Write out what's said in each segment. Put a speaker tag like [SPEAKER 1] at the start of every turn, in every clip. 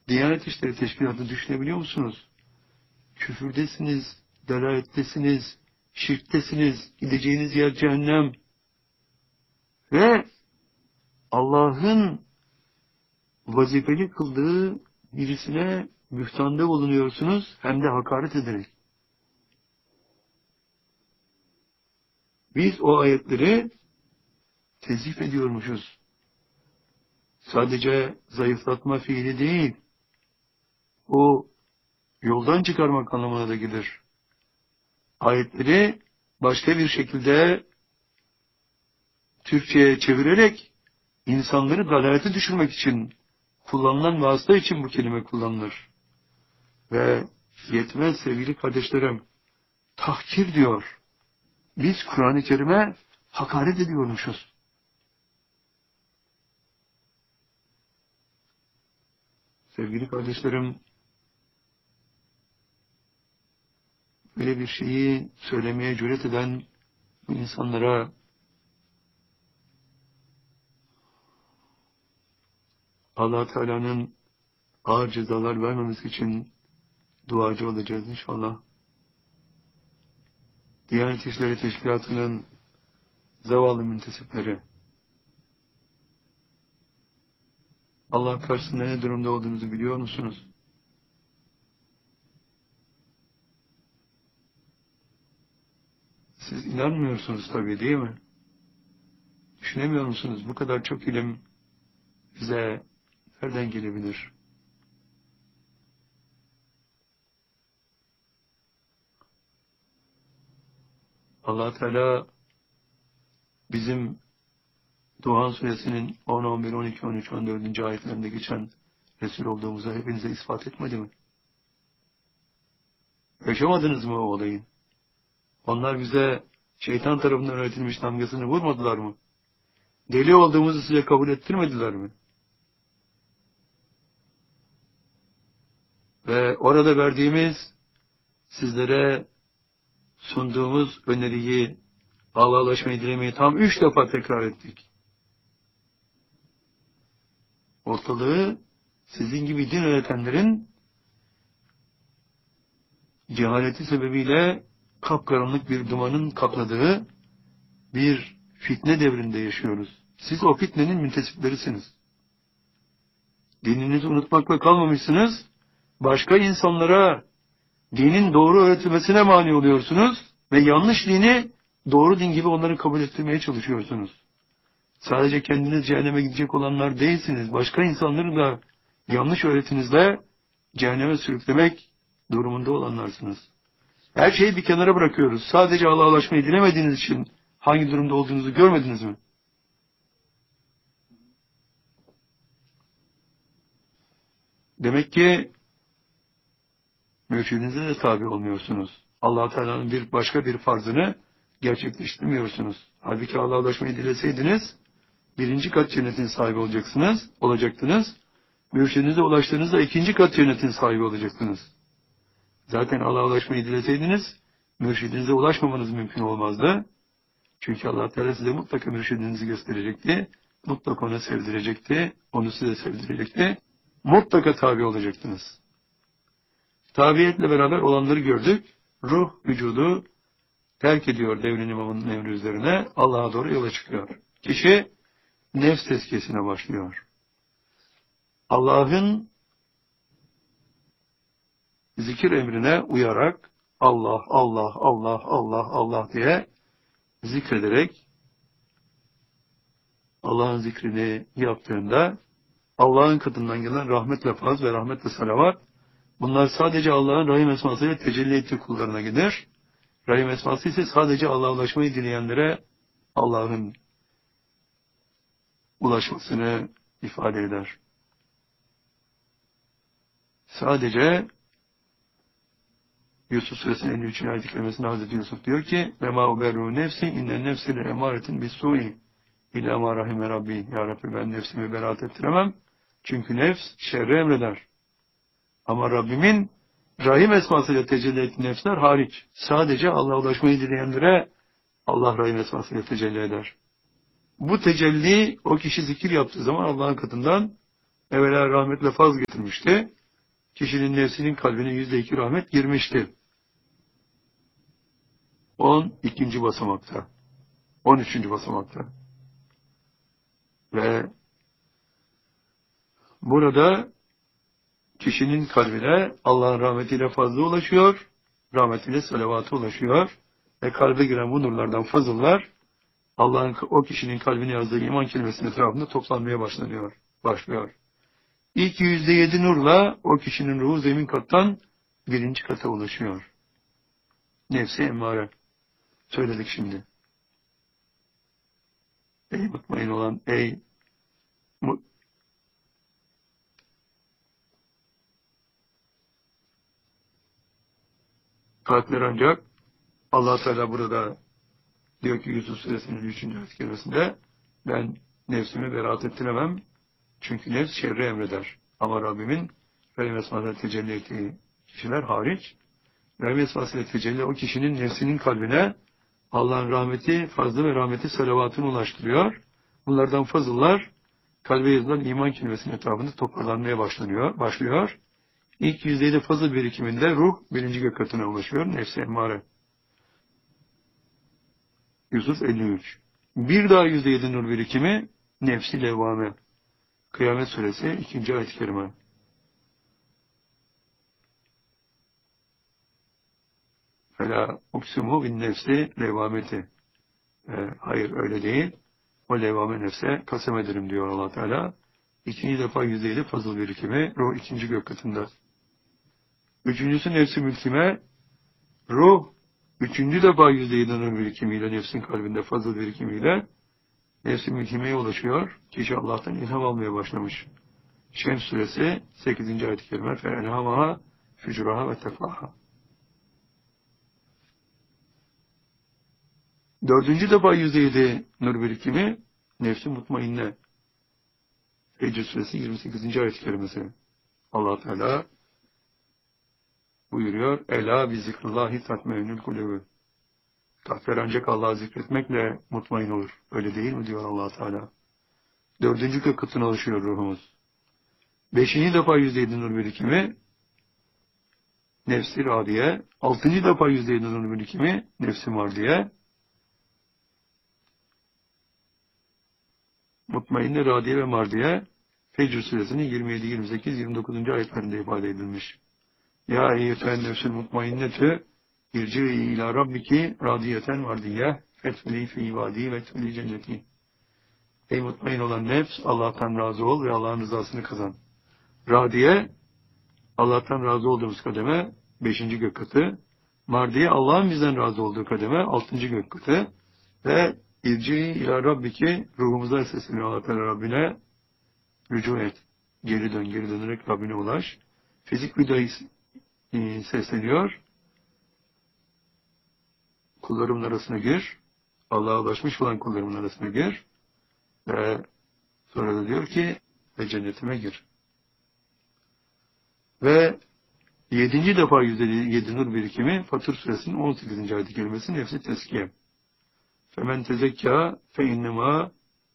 [SPEAKER 1] Diyanet İşleri Teşkilatı düşünebiliyor musunuz? Küfürdesiniz, delalettesiniz, şirktesiniz, gideceğiniz yer cehennem. Ve Allah'ın vazifeli kıldığı birisine bühtanda bulunuyorsunuz, hem de hakaret ederek. Biz o ayetleri tezif ediyormuşuz. Sadece zayıflatma fiili değil, o yoldan çıkarmak anlamına da gelir. Ayetleri başka bir şekilde Türkçe'ye çevirerek insanları dalalete düşürmek için kullanılan vasıta için bu kelime kullanılır. Ve yetmez sevgili kardeşlerim, tahkir diyor. Biz Kur'an-ı Kerim'e hakaret ediyormuşuz. Sevgili kardeşlerim, böyle bir şeyi söylemeye cüret eden bu insanlara Allah Teala'nın ağır cezalar vermemesi için duacı olacağız inşallah. Diyanet İşleri Teşkilatı'nın zavallı müntesipleri, Allah karşısında ne durumda olduğunuzu biliyor musunuz? Siz inanmıyorsunuz tabii, değil mi? Düşünemiyor musunuz? Bu kadar çok ilim bize nereden gelebilir? Allah Teala bizim Duhan Suresinin 10, 11, 12, 13, 14. ayetlerinde geçen Resul olduğumuzu hepinize ispat etmedi mi? Yaşamadınız mı o olayı? Onlar bize şeytan tarafından öğretilmiş damgasını vurmadılar mı? Deli olduğumuzu size kabul ettirmediler mi? Ve orada verdiğimiz, sizlere sunduğumuz öneriyi, Allah'laşmayı dilemeyi tam 3 defa tekrar ettik. Ortalığı sizin gibi din öğretenlerin cehaleti sebebiyle kapkaranlık bir dumanın kapladığı bir fitne devrinde yaşıyoruz. Siz o fitnenin müntesiplerisiniz. Dininizi unutmakla kalmamışsınız, başka insanlara dinin doğru öğretilmesine mani oluyorsunuz ve yanlış dini doğru din gibi onları kabul ettirmeye çalışıyorsunuz. Sadece kendiniz cehenneme gidecek olanlar değilsiniz. Başka insanları da yanlış öğretinizle cehenneme sürüklemek durumunda olanlarsınız. Her şeyi bir kenara bırakıyoruz. Sadece Allah'a ulaşmayı dilemediğiniz için hangi durumda olduğunuzu görmediniz mi? Demek ki mürşidinize de tabi olmuyorsunuz. Allah Teala'nın başka bir farzını gerçekleştirmiyorsunuz. Halbuki Allah'a ulaşmayı dileseydiniz, 1. kat cennetin sahibi olacaktınız. Mürşidinize ulaştığınızda 2. kat cennetin sahibi olacaktınız. Zaten Allah'a ulaşmayı dileseydiniz, mürşidinize ulaşmamanız mümkün olmazdı. Çünkü Allah Teala size mutlaka mürşidinizi gösterecekti. Mutlaka onu sevdirecekti. Onu size sevdirecekti. Mutlaka tabi olacaktınız. Tabiyetle beraber olanları gördük. Ruh vücudu terk ediyor devrin imamının emri üzerine. Allah'a doğru yola çıkıyor. Kişi nefs tezkiyesine başlıyor. Allah'ın zikir emrine uyarak Allah, Allah, Allah, Allah, Allah diye zikrederek Allah'ın zikrini yaptığında Allah'ın katından gelen rahmetle faz ve rahmetle salavat, bunlar sadece Allah'ın rahim esmasıyla tecelli ettiği kullarına gider. Rahim esması ise sadece Allah'a ulaşmayı dileyenlere Allah'ın ulaşmasını ifade eder. Sadece Yusuf Suresinin 53. ayet-i kerimesinde Hazreti Yusuf diyor ki وَمَا اُبَرُّ نَفْسِ اِنَّ النَّفْسِ لَاَمَارَةٍ بِالسُّوءِ اِلَّا مَا رَحِمَ رَبِّي. Ya Rabbi, ben nefsimi beraat ettiremem. Çünkü nefs şerri emreder. Ama Rabbimin rahim esmasıyla tecelli ettiği nefsler hariç. Sadece Allah'a ulaşmayı dileyenlere Allah rahim esmasıyla tecelli eder. Bu tecelli o kişi zikir yaptığı zaman Allah'ın katından evvela rahmetle faz getirmişti. kişinin nefsinin kalbine %2 rahmet girmişti. 12. basamakta. 13. basamakta. Ve burada kişinin kalbine Allah'ın rahmetiyle fazla ulaşıyor, rahmetiyle salavatı ulaşıyor ve kalbe giren bu nurlardan fazıllar Allah'ın o kişinin kalbine yazdığı iman kelimesinin etrafında toplanmaya başlıyor. İlk %7 nurla o kişinin ruhu zemin kattan birinci kata ulaşıyor. Nefsi emmare. Söyledik şimdi. Ey mutmain olan, ey kalpler ancak Allah Teala burada diyor ki Yusuf Suresinin 3. ayet kerimesinde ben nefsimi beraat ettiremem çünkü nefs şerri emreder. Ama Rabbimin Rahim esmasıyla tecelli ettiği kişiler hariç Rahim esmasıyla tecelli o kişinin nefsinin kalbine Allah'ın rahmeti, fazlı ve rahmeti salavatını ulaştırıyor. Bunlardan fazıllar kalbe yazılan iman kelimesinin etrafında toparlanmaya başlıyor. İlk %7 fazıl birikiminde ruh birinci gök katına ulaşıyor. Nefsi emmare. Yusuf 53. Bir daha %7 nur birikimi nefsi levvame. Kıyamet suresi 2. ayet-i kerime. Fela uksimu bin nefsi levvameti. Hayır öyle değil. O levvame nefse kasem ederim diyor Allah Teala. İkinci defa %7 fazıl birikimi ruh ikinci gök katında. Üçüncüsü nefsi mülkime ruh üçüncü defa %7 nur birikimiyle nefsin kalbinde fazıl birikimiyle nefsi mülkimeye ulaşıyor. Kişi Allah'tan ilham almaya başlamış. Şems suresi 8. ayet-i kerime فَاَلْهَمَهَا فُجُرَهَا وَتَقْوَاهَا. Dördüncü defa %7 nur birikimi nefsi mutmainne. Fecr suresi 28. ayet-i kerimesi. Allah Teala buyuruyor. Ela bi zikrullahi tatmeinül kulübü. Kalpler ancak Allah'ı zikretmekle mutmain olur. Öyle değil mi diyor Allah Teala. Dördüncü gök katına alışıyor ruhumuz. Beşinci defa %7 nur birikimi nefsi radiye. Altıncı defa %7 nur birikimi nefsi mardiye. Mutmainne, radiye ve mardiye Fecr suresinin 27, 28, 29. ayetlerinde ifade edilmiş. Ya eyyüfen nefsül mutmainnetü irci ila rabbiki radiyeten mardiye fethuli fi ibadi ve tuli cenneti. Ey mutmain olan nefs, Allah'tan razı ol ve Allah'ın rızasını kazan. Radiye, Allah'tan razı olduğumuz kademe 5. gök katı. Mardiye, Allah'ın bizden razı olduğu kademe 6. gök katı. Ve irci ila rabbiki, ruhumuza sesleniyor Allah Teala Rabbine, rücu et. Geri dönerek Rabbine ulaş. Fizik vidayı sesleniyor. Kullarımın arasına gir. Allah'a ulaşmış olan kullarımın arasına gir. Ve sonra da diyor ki ve cennetime gir. Ve 7. defa %7 nur birikimi Fatır suresinin 18. ayet-i kerimesi nefsi teskiye. Femen tezekka fe innema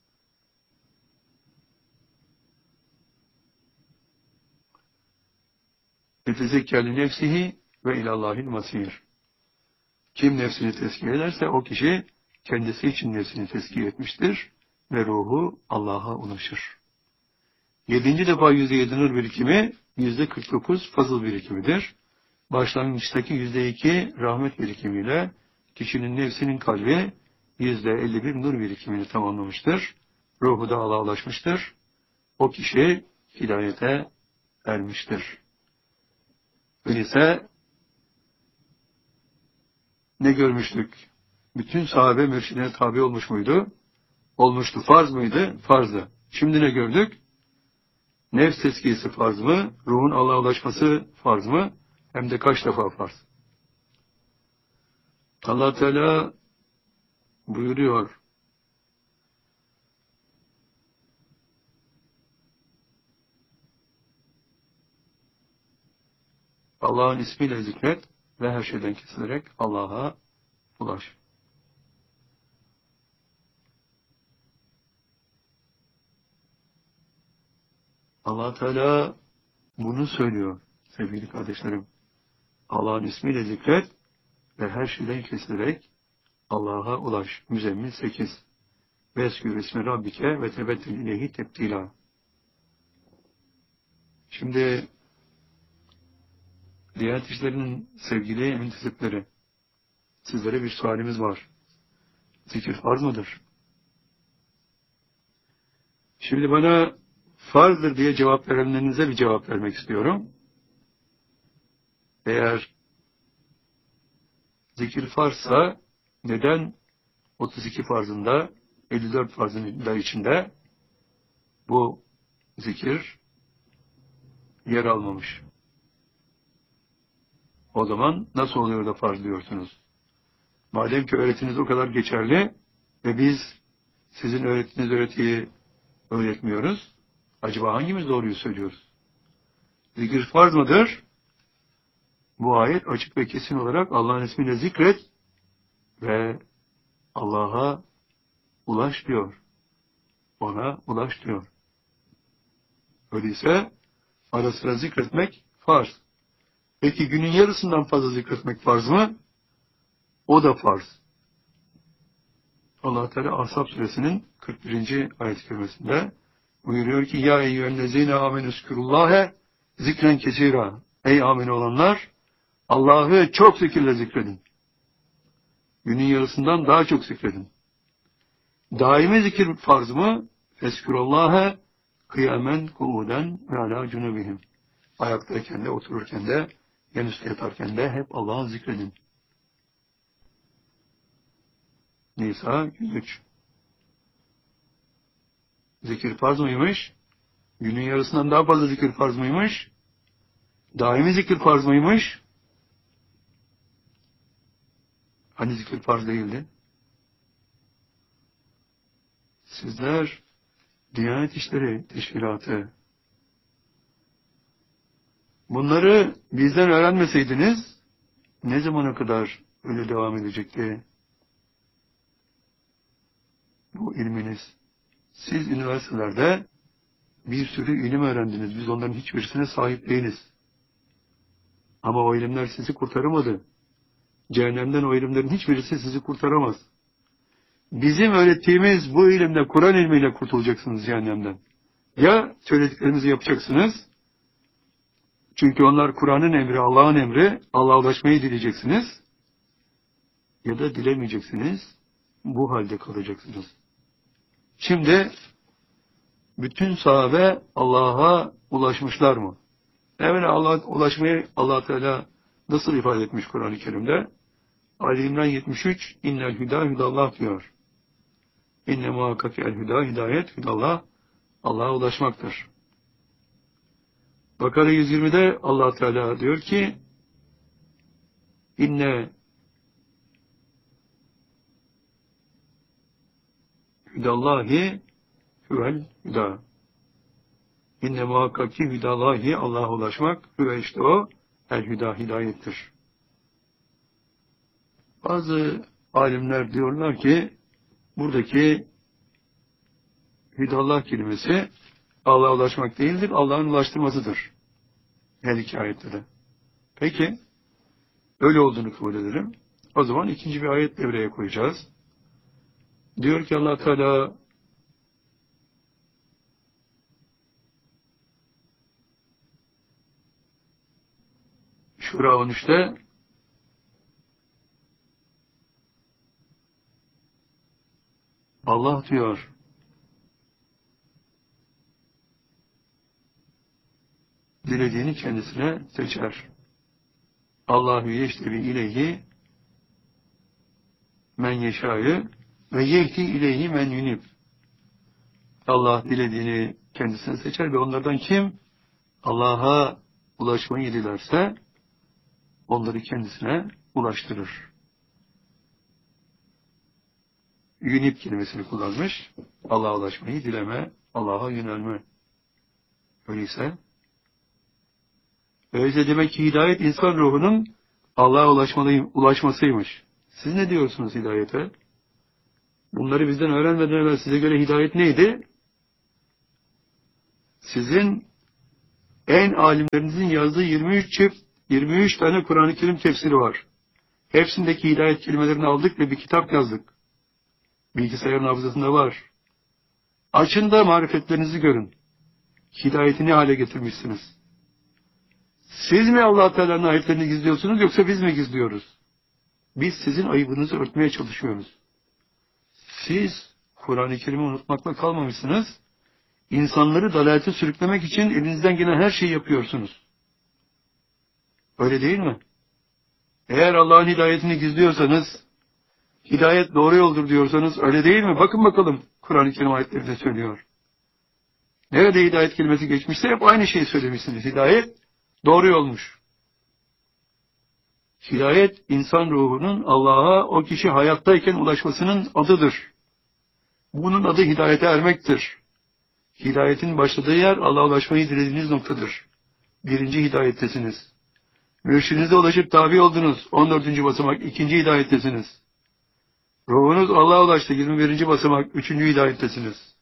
[SPEAKER 1] yetezekka li nefsihi ve ilallahil masir. Kim nefsini tezkiye ederse o kişi kendisi için nefsini tezkiye etmiştir ve ruhu Allah'a ulaşır. 7. defa %7 nur birikimi %49 fazıl birikimidir. Başlangıçtaki %2 rahmet birikimiyle kişinin nefsinin kalbi %51 nur birikimini tamamlamıştır. Ruhu da Allah'a ulaşmıştır. O kişi hidayete ermiştir. Öyleyse ne görmüştük? Bütün sahabe mürşidine tabi olmuş muydu? Olmuştu. Farz mıydı? Farzdı. Şimdi ne gördük? Nefs tezkiyesi farz mı? Ruhun Allah'a ulaşması farz mı? Hem de kaç defa farz? Allah Teala buyuruyor. Allah'ın ismiyle zikret ve her şeyden kesilerek Allah'a ulaş. Allah Teala bunu söylüyor. sevgili kardeşlerim. Allah'ın ismiyle zikret ve her şeyden kesilerek Allah'a ulaş. Müzzemmil 8. Veskür ismi Rabbike ve tebettül ileyhi tebdila. Şimdi Diyanet İşleri'nin sevgili müntesipleri, sizlere bir sualimiz var. Zikir farz mıdır? Şimdi bana farzdır diye cevap verenlerinize bir cevap vermek istiyorum. Eğer zikir farzsa neden 32 farzında, 54 farzında içinde bu zikir yer almamış? O zaman nasıl oluyor da farz diyorsunuz? Madem ki öğretiniz o kadar geçerli ve biz sizin öğrettiğiniz öğretiyi öğretmiyoruz, acaba hangimiz doğruyu söylüyoruz? Zikir farz mıdır? Bu ayet açık ve kesin olarak Allah'ın ismiyle zikret ve Allah'a ulaş diyor. Ona ulaş diyor. Öyleyse ara sıra zikretmek farz. Peki günün yarısından fazla zikretmek farz mı? O da farz. Allah Teala Ahzab suresinin 41. ayet-i kerimesinde buyuruyor ki ya eyyühellezine amenüskürullâhe zikren kesira. Ey amin olanlar, Allah'ı çok zikirle zikredin. Günün yarısından daha çok zikredin. Daimi zikir farz mı? Feskürullâhe kıyamen kuuden ve alâ cunubihim. Ayaktayken de, otururken de, yan üstü yatarken de hep Allah'ı zikredin. Nisa 103. Zikir farz mıymış? Günün yarısından daha fazla zikir farz mıymış? Daimi zikir farz mıymış? Hani zikir farz değildi? Sizler Diyanet İşleri Teşkilatı bunları bizden öğrenmeseydiniz ne zamana kadar öyle devam edecekti bu ilminiz? Siz üniversitelerde bir sürü ilim öğrendiniz. Biz onların hiçbirisine sahip değiliz. Ama o ilimler sizi kurtaramadı. Cehennemden o ilimlerin hiçbirisi sizi kurtaramaz. Bizim öğrettiğimiz bu ilimle, Kur'an ilmiyle kurtulacaksınız cehennemden. Ya söylediklerimizi yapacaksınız, çünkü onlar Kur'an'ın emri, Allah'ın emri, Allah'a ulaşmayı dileyeceksiniz, ya da dilemeyeceksiniz, bu halde kalacaksınız. Şimdi, bütün sahabe Allah'a ulaşmışlar mı? Evet, Allah'a ulaşmayı Allah Teala nasıl ifade etmiş Kur'an-ı Kerim'de? Ali İmran 73, innel hüda hüdallah diyor. İnne muhakkak el hüda, hidayet, hüdallah, Allah'a ulaşmaktır. Bakara 120'de Allah Teala diyor ki, inne hüdallahi hüvel hüda. İnne muhakkak ki hüdallahi, Allah'a ulaşmak, hüve işte o, el hüda, hidayettir. Bazı alimler diyorlar ki, buradaki hüdallah kelimesi Allah'a ulaşmak değildir, Allah'ın ulaştırmasıdır. Her iki ayette de. Peki, öyle olduğunu kabul edelim. O zaman ikinci bir ayet devreye koyacağız. Diyor ki Allah Teala, Şura 13'te Allah diyor, dilediğini kendisine seçer. Allahu yeştebi ileyhi men yeşâ'yı ve yehdi ileyhi men yunib. Allah dilediğini kendisine seçer ve onlardan kim Allah'a ulaşmayı dilerse onları kendisine ulaştırır. Yunib kelimesini kullanmış. Allah'a ulaşmayı dileme, Allah'a yönelme. Öyleyse demek ki hidayet insan ruhunun Allah'a ulaşmasıymış. Siz ne diyorsunuz hidayete? Bunları bizden öğrenmeden evvel size göre hidayet neydi? Sizin En alimlerinizin yazdığı 23 tane Kur'an-ı Kerim tefsiri var. Hepsindeki hidayet kelimelerini aldık ve bir kitap yazdık. Bilgisayarın hafızasında var. Açın da marifetlerinizi görün. Hidayeti ne hale getirmişsiniz? Siz mi Allah Teala'nın ayetlerini gizliyorsunuz yoksa biz mi gizliyoruz? Biz sizin ayıbınızı örtmeye çalışıyoruz. Siz Kur'an-ı Kerim'i unutmakla kalmamışsınız. İnsanları dalalete sürüklemek için elinizden gelen her şeyi yapıyorsunuz. Öyle değil mi? Eğer Allah'ın hidayetini gizliyorsanız, hidayet doğru yoldur diyorsanız öyle değil mi? Bakın bakalım Kur'an-ı Kerim ayetlerinde söylüyor. Nerede hidayet kelimesi geçmişse hep aynı şeyi söylemişsiniz. Hidayet doğru yolmuş. Hidayet insan ruhunun Allah'a o kişi hayattayken ulaşmasının adıdır. Bunun adı hidayete ermektir. Hidayetin başladığı yer Allah'a ulaşmayı dilediğiniz noktadır. Birinci hidayettesiniz. Mürşidinize ulaşıp tabi oldunuz. 14. basamak, 2. hidayettesiniz. Ruhunuz Allah'a ulaştı. 21. basamak, 3. hidayettesiniz.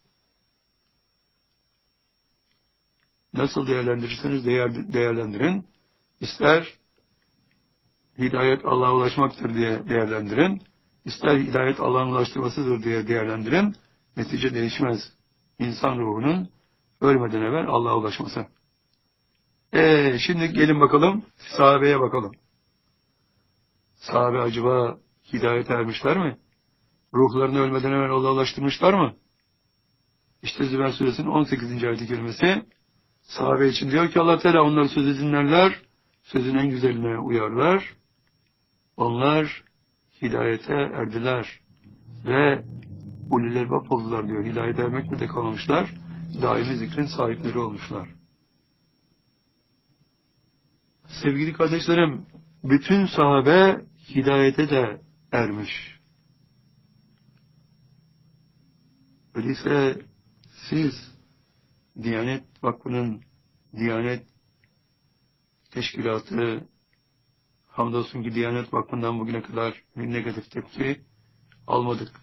[SPEAKER 1] Nasıl değerlendirirseniz değerlendirin. İster hidayet Allah'a ulaşmaktır diye değerlendirin. İster hidayet Allah'ın ulaştırmasıdır diye değerlendirin. Netice değişmez. İnsan ruhunun ölmeden evvel Allah'a ulaşması. Şimdi gelin bakalım, sahabeye bakalım. Sahabe acaba hidayete ermişler mi? Ruhlarını ölmeden evvel Allah'a ulaştırmışlar mı? İşte Zümer Suresinin 18. ayet-i kerimesi sahabe için diyor ki Allah Teala onları sözü dinlerler, sözün en güzeline uyarlar. Onlar hidayete erdiler ve ulul elbab oldular diyor. Hidayete ermekle de kalmamışlar, daimi zikrin sahipleri olmuşlar. Sevgili kardeşlerim, bütün sahabe hidayete de ermiş. Öyleyse siz Diyanet Vakfı'nın, Diyanet Teşkilatı, hamdolsun ki Diyanet Vakfı'ndan bugüne kadar bir negatif tepki almadık.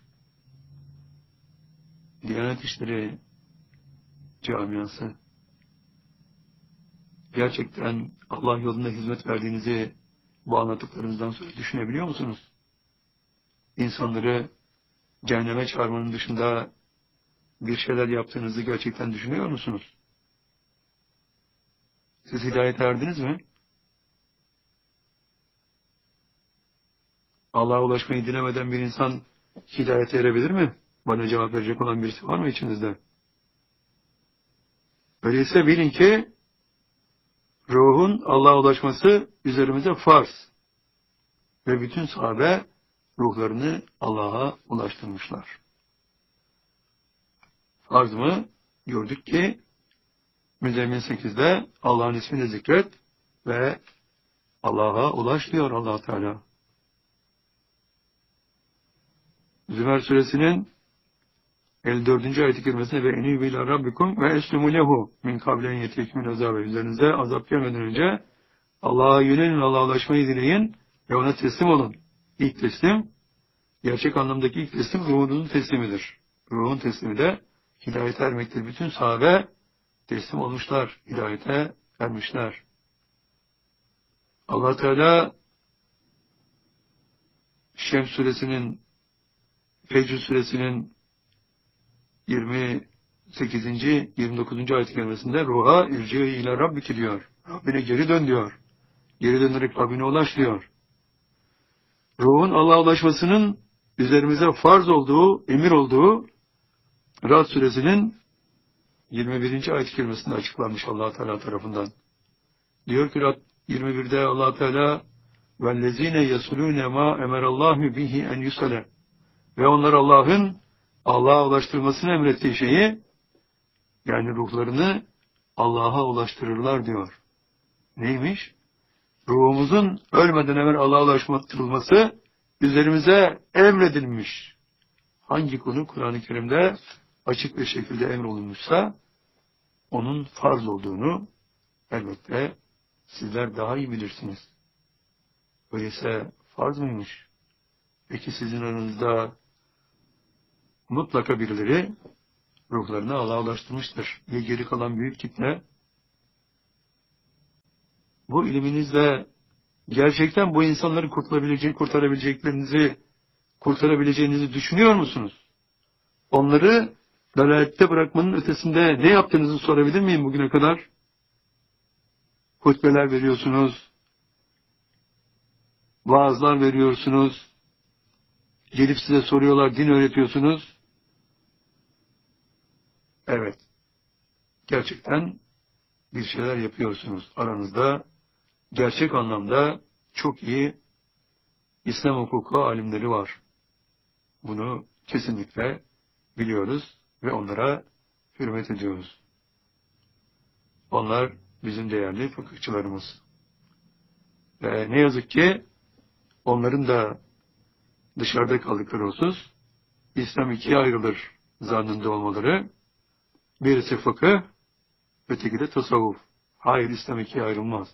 [SPEAKER 1] Diyanet İşleri Camiası gerçekten Allah yolunda hizmet verdiğinizi bu anlattıklarınızdan sonra düşünebiliyor musunuz? İnsanları cehenneme çağırmanın dışında bir şeyler yaptığınızı gerçekten düşünüyor musunuz? Siz hidayete erdiniz mi? Allah'a ulaşmayı dilemeden bir insan hidayete erebilir mi? Bana cevap verecek olan birisi var mı içinizde? Öyleyse bilin ki ruhun Allah'a ulaşması üzerimize farz. Ve bütün sahabe ruhlarını Allah'a ulaştırmışlar. Farz mı? Gördük ki Müzzemmil 8'de Allah'ın ismini zikret ve Allah'a ulaş diyor Allah Teala. Zümer Suresinin 54. ayet-i kerimesinde ve enîbû ilâ rabbikum ve eslimû lehu min kablen yetekmil azâbe. Üzerinize azap gelmeden önce Allah'a yönelin, Allah'a ulaşmayı dileyin ve ona teslim olun. İlk teslim, gerçek anlamdaki ilk teslim ruhunuzun teslimidir. Ruhun teslimi de hidayete ermektir. Bütün sahabe teslim olmuşlar, hidayete ermişler. Allah Teala Şems Suresinin, Fecr Suresinin 28. 29. ayet-i kerimesinde ruha irci ile Rabbiki diyor. Rabbine geri dön diyor. Geri dönerek Rabbine ulaş diyor. Ruhun Allah'a ulaşmasının üzerimize farz olduğu, emir olduğu Ra'd Suresinin 21. ayet-i kerimesinde açıklanmış Allah Teala tarafından. Diyor ki Ra'd 21'de Allah Teala vellezine yesulune ma emerallahu bihi en yusale ve onlar Allah'a ulaştırmasını emrettiği şeyi, yani ruhlarını Allah'a ulaştırırlar diyor. Neymiş? Ruhumuzun ölmeden evvel Allah'a ulaştırılması üzerimize emredilmiş. Hangi konu Kur'an-ı Kerim'de açık bir şekilde emrolunmuşsa onun farz olduğunu elbette sizler daha iyi bilirsiniz. Öyleyse farz mıymış? Peki sizin aranızda mutlaka birileri ruhlarını Allah'a ulaştırmıştır. Ve geri kalan büyük kitle bu iliminizle gerçekten bu insanları kurtarabileceğinizi düşünüyor musunuz? Onları dalalette bırakmanın ötesinde ne yaptığınızı sorabilir miyim bugüne kadar? Hutbeler veriyorsunuz, vaazlar veriyorsunuz, gelip size soruyorlar, din öğretiyorsunuz. Evet, gerçekten bir şeyler yapıyorsunuz. Aranızda gerçek anlamda çok iyi İslam hukuku alimleri var. Bunu kesinlikle biliyoruz ve onlara hürmet ediyoruz. Onlar bizim değerli fıkıhçılarımız. Ve ne yazık ki onların da dışarıda kaldıkları husus, İslam ikiye ayrılır zannında olmaları. Birisi fıkıh, öteki de tasavvuf. Hayır, İslam ikiye ayrılmaz.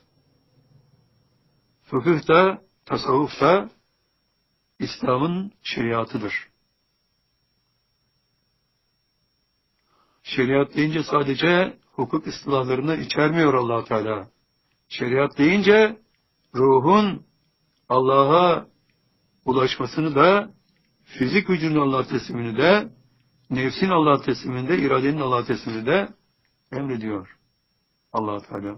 [SPEAKER 1] Fıkıh da, tasavvuf da İslam'ın şeriatıdır. Şeriat deyince sadece hukuk istilahlarını içermiyor Allah Teala. Şeriat deyince ruhun Allah'a ulaşmasını da, fizik vücudun Allah teslimini de, nefsin Allah teslimini de, iradenin Allah teslimini de emrediyor Allah Teala.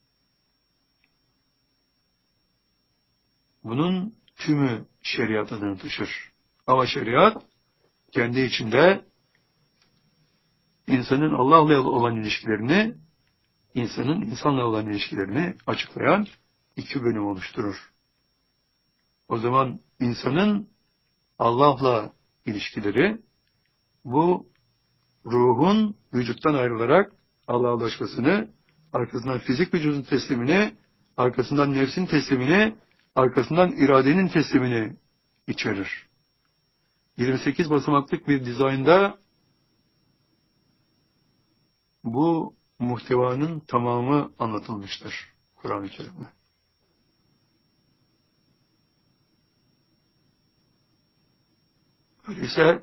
[SPEAKER 1] Bunun tümü şeriat adını taşır. Ama şeriat kendi içinde insanın Allah'la olan ilişkilerini, insanın insanla olan ilişkilerini açıklayan iki bölüm oluşturur. O zaman insanın Allah'la ilişkileri, bu ruhun vücuttan ayrılarak Allah'a ulaşmasını, arkasından fizik vücudun teslimini, arkasından nefsin teslimini, arkasından iradenin teslimini içerir. 28 basamaklık bir dizaynda bu muhtevanın tamamı anlatılmıştır Kur'an-ı Kerim'de. Öyleyse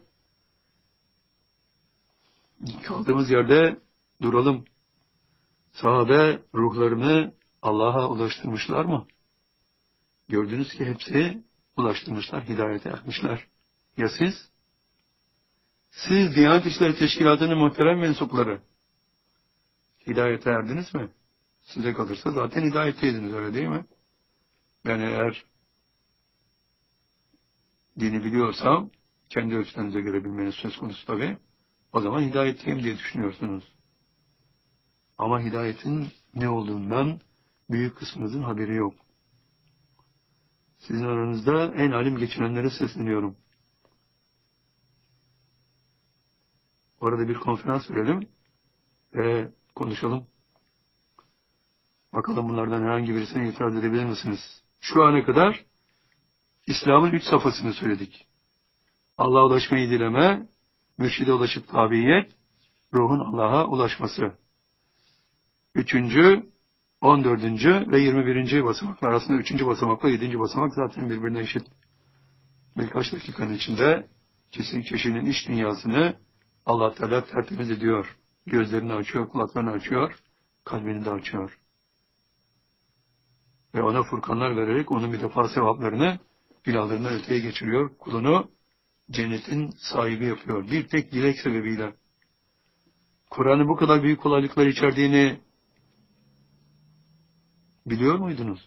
[SPEAKER 1] kaldığımız yerde duralım. Sahabe ruhlarını Allah'a ulaştırmışlar mı? Gördünüz ki hepsi ulaştırmışlar, hidayete ermişler. Ya siz? Siz Diyanet İşleri Teşkilatı'nın muhterem mensupları hidayete erdiniz mi? Size kalırsa zaten hidayetteydiniz, öyle değil mi? Ben eğer dini biliyorsam, kendi ölçülerinize göre bilmeniz söz konusu tabii, o zaman hidayetteyim diye düşünüyorsunuz. Ama hidayetin ne olduğundan büyük kısmınızın haberi yok. Sizin aranızda en alim geçinenlere sesleniyorum. Orada bir konferans verelim ve konuşalım. Bakalım bunlardan herhangi birisine itiraz edebilir misiniz? Şu ana kadar İslam'ın 3 safhasını söyledik. Allah'a ulaşmayı dileme, mürşide ulaşıp tabiyet, ruhun Allah'a ulaşması. 3. 14. ve 21. basamaklar arasında 3. basamakla 7. basamak zaten birbirine eşit. Birkaç dakikanın içinde kişinin iç dünyasını Allah Teala tertemiz ediyor. Gözlerini açıyor, kulaklarını açıyor, kalbini de açıyor. Ve ona furkanlar vererek onun bir defa sevaplarını, günahlarından öteye geçiriyor. Kulunu cennetin sahibi yapıyor. Bir tek dilek sebebiyle. Kur'an'ın bu kadar büyük kolaylıklar içerdiğini biliyor muydunuz?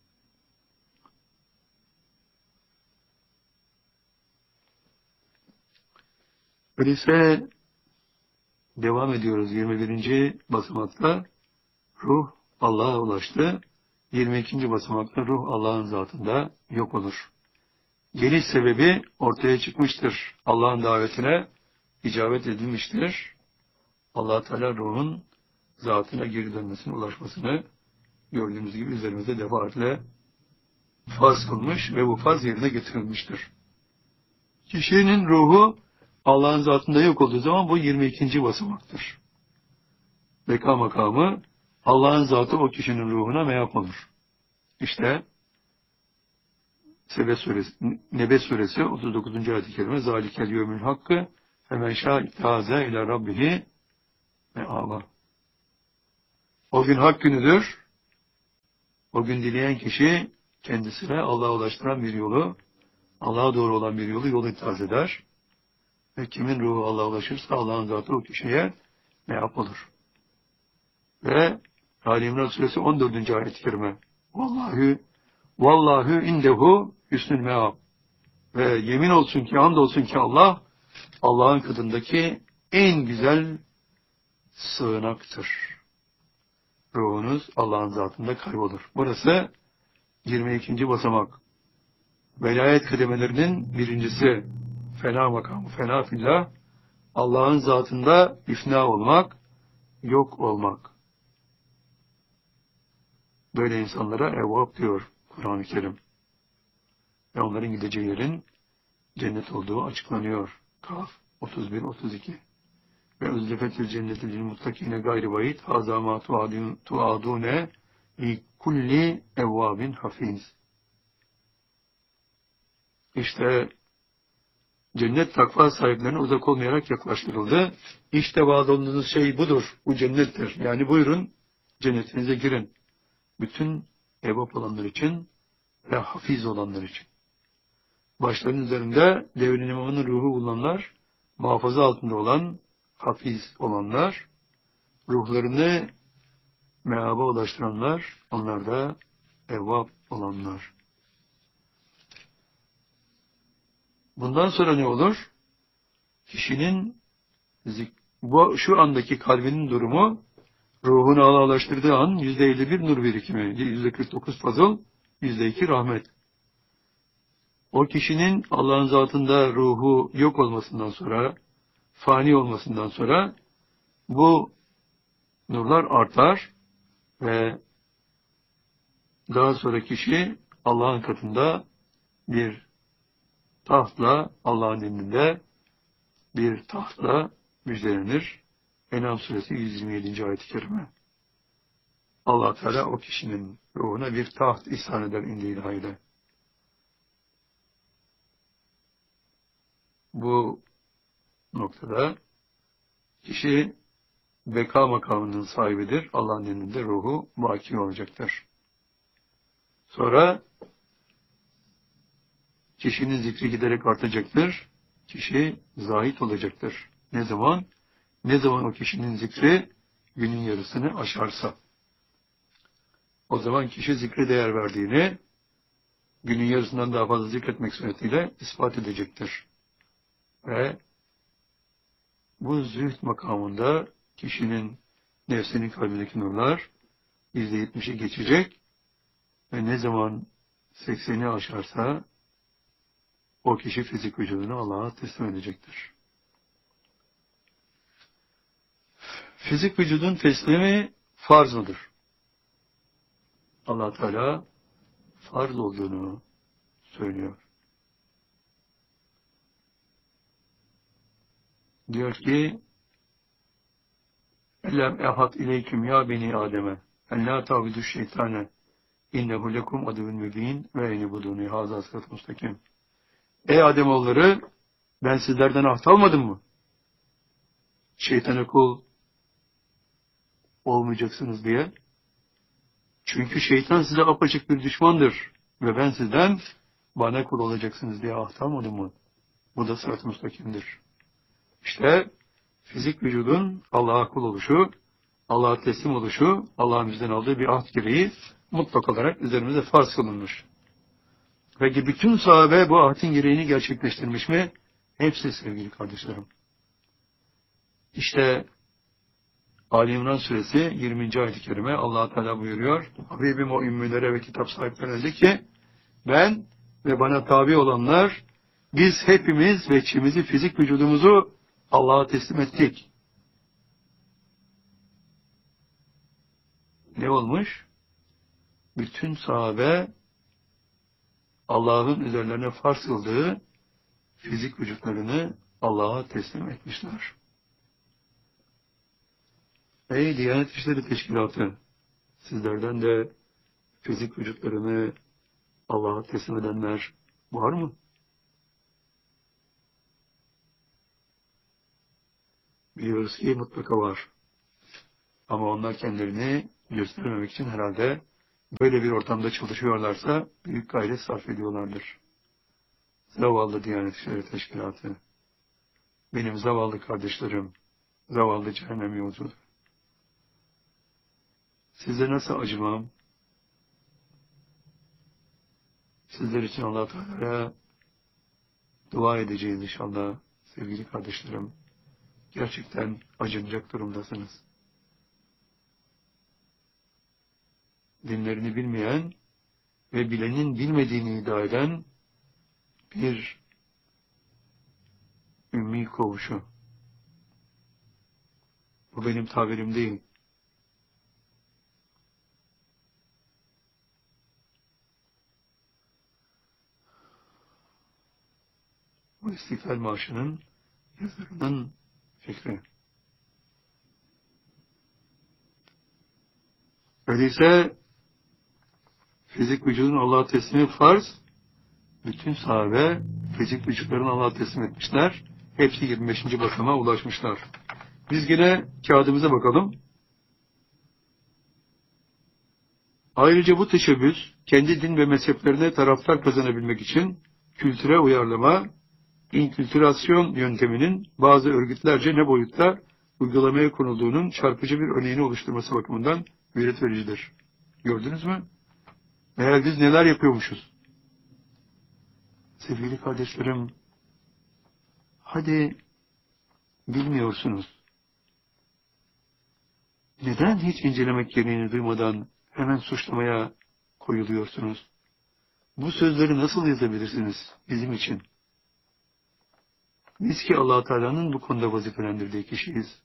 [SPEAKER 1] Öyleyse devam ediyoruz. 21. basamakta ruh Allah'a ulaştı. 22. basamakta ruh Allah'ın zatında yok olur. Geliş sebebi ortaya çıkmıştır. Allah'ın davetine icabet edilmiştir. Allah Teala ruhun zatına geri dönmesine ulaşmasını gördüğümüz gibi üzerimizde defaatle farz kılmış ve bu farz yerine getirilmiştir. Kişinin ruhu Allah'ın zatında yok olduğu zaman bu 22. basamaktır. Beka makamı Allah'ın zatı o kişinin ruhuna meyap olur. İşte Nebe suresi 39. ayet-i kerime zalikel yevmül hakkı femen şâ ittâze ile rabbihi me'âba. O gün hak günüdür. O gün dileyen kişi kendisine Allah'a ulaştıran bir yolu, Allah'a doğru olan bir yolu itaat eder. Ve kimin ruhu Allah'a ulaşırsa Allah'ın zatı o kişiye ne yapılır? Ve Ali İmran Suresi 14. ayet-i kerime. Vallahu indehu hüsnül meab. Ve yemin olsun ki, andolsun ki Allah, Allah'ın katındaki en güzel sığınaktır. Ruhunuz Allah'ın zatında kaybolur. Burası 22. basamak. Velayet kademelerinin birincisi. Fena makamı, fena fillah. Allah'ın zatında ifna olmak, yok olmak. Böyle insanlara evvab diyor Kur'an-ı Kerim. Ve onların gideceği yerin cennet olduğu açıklanıyor. Kaf 31-32. Ve uzlefetil cenneti lil muttakine gayri bayit haza ma tuadune li kulli evvabin hafiz. İşte cennet takva sahiplerine uzak olmayarak yaklaştırıldı. İşte vaat olduğunuz şey budur. Bu cennettir. Yani buyurun cennetinize girin. Bütün evvab olanlar için ve hafiz olanlar için. Başlarının üzerinde devrin imamının ruhu bulunanlar, muhafaza altında olan, hafiz olanlar, ruhlarını meaba ulaştıranlar, onlar da evvab olanlar. Bundan sonra ne olur? Kişinin şu andaki kalbinin durumu, ruhunu Allah'a ulaştırdığı an %51 nur birikimi, %49 fazıl, %2 rahmet. O kişinin Allah'ın zatında ruhu yok olmasından sonra, fani olmasından sonra bu nurlar artar ve daha sonra kişi Allah'ın katında bir tahtla, Allah'ın emrinde bir tahtla müjdelenir. En'am suresi 127. ayet-i kerime. Allah Teala o kişinin ruhuna bir taht ihsan eder indi ilahide. Bu noktada kişi beka makamının sahibidir. Allah'ın emrinde ruhu baki olacaktır. Sonra kişinin zikri giderek artacaktır. Kişi zahit olacaktır. Ne zaman? Ne zaman o kişinin zikri günün yarısını aşarsa. O zaman kişi zikre değer verdiğini günün yarısından daha fazla zikretmek suretiyle ispat edecektir. Ve bu zühd makamında kişinin nefsinin kalbindeki nurlar %70'i geçecek ve ne zaman 80'i aşarsa o kişi fizik vücudunu Allah'a teslim edecektir. Fizik vücudun teslimi farz mıdır? Allah Teala farz olduğunu söylüyor. Diyor ki Ellem ehat ileyküm ya beni Adem'e en la tabidu şeytane innehu lekum aduvun mübin ve enibuduni haza sırat mustakim. Ey Ademoğulları, ben sizlerden ahd almadım mı? Şeytana kul olmayacaksınız diye. Çünkü şeytan size apaçık bir düşmandır ve ben sizden bana kul olacaksınız diye ahd almadım mı? Bu da sırat mustakimdir. İşte fizik vücudun Allah'a kul oluşu, Allah'a teslim oluşu, Allah'ın bizden aldığı bir ahd gereği mutlak olarak üzerimize farz kılınmış. Peki bütün sahabe bu ahdin gereğini gerçekleştirmiş mi? Hepsi sevgili kardeşlerim. İşte Ali İmran suresi 20. ayet-i kerime Allah Teala buyuruyor. Habibim o ümmülere ve kitap sahiplerine de ki ben ve bana tabi olanlar biz hepimiz veçimizi, fizik vücudumuzu Allah'a teslim ettik. Ne olmuş? Bütün sahabe Allah'ın üzerlerine farz kıldığı fizik vücutlarını Allah'a teslim etmişler. Ey Diyanet İşleri Teşkilatı, sizlerden de fizik vücutlarını Allah'a teslim edenler var mı? Biliyoruz ki mutlaka var. Ama onlar kendilerini göstermemek için herhalde böyle bir ortamda çalışıyorlarsa büyük gayret sarf ediyorlardır. Zavallı Diyanet İşleri Teşkilatı, benim zavallı kardeşlerim, zavallı cehennem yolcuları. Size nasıl acımam? Sizler için Allah Teala'ya dua edeceğiz inşallah sevgili kardeşlerim. Gerçekten acınacak durumdasınız. Dinlerini bilmeyen ve bilenin bilmediğini iddia eden bir ümmi koğuşu. Bu benim tabirim değil. Bu İstiklal Marşı'nın yazarının fikri. Öyleyse fizik vücudun Allah'a teslimi farz. Bütün sahabe fizik vücutlarını Allah'a teslim etmişler. Hepsi 25. basamağa ulaşmışlar. Biz yine kağıdımıza bakalım. Ayrıca bu teşebbüs, kendi din ve mezheplerine taraftar kazanabilmek için kültüre uyarlama, inkültürasyon yönteminin bazı örgütlerce ne boyutta uygulamaya konulduğunun çarpıcı bir örneğini oluşturması bakımından gayret vericidir. Gördünüz mü? Meğer biz neler yapıyormuşuz? Sevgili kardeşlerim, hadi bilmiyorsunuz. Neden hiç incelemek gereğini duymadan hemen suçlamaya koyuluyorsunuz? Bu sözleri nasıl yazabilirsiniz bizim için? Biz ki Allah Teala'nın bu konuda vazifelendirdiği kişiyiz.